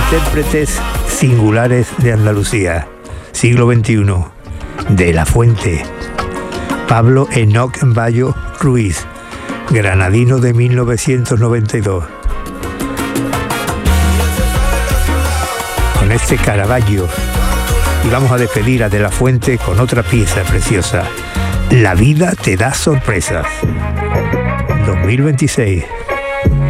Intérpretes singulares de Andalucía, siglo XXI, de La Fuente. Pablo Enoc Bayo Ruiz, granadino de 1992. Con este Caravaggio. Y vamos a despedir a De La Fuente con otra pieza preciosa. La vida te da sorpresas. 2026.